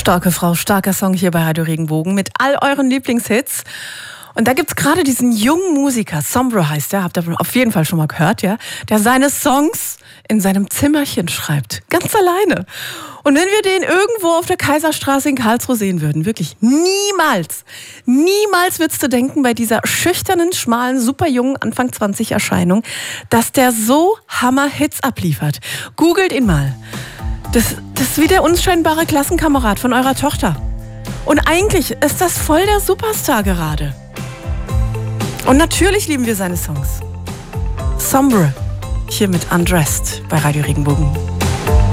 Starke Frau, starker Song hier bei Radio Regenbogen mit all euren Lieblingshits. Und da gibt's gerade diesen jungen Musiker, Sombra heißt der, habt ihr auf jeden Fall schon mal gehört, ja, der seine Songs in seinem Zimmerchen schreibt, ganz alleine. Und wenn wir den irgendwo auf der Kaiserstraße in Karlsruhe sehen würden, wirklich niemals würdest du denken bei dieser schüchternen, schmalen, super jungen Anfang 20 Erscheinung, dass der so Hammer-Hits abliefert. Googelt ihn mal. Das ist wie der unscheinbare Klassenkamerad von eurer Tochter. Und eigentlich ist das voll der Superstar gerade. Und natürlich lieben wir seine Songs. Sombra, hier mit Undressed bei Radio Regenbogen.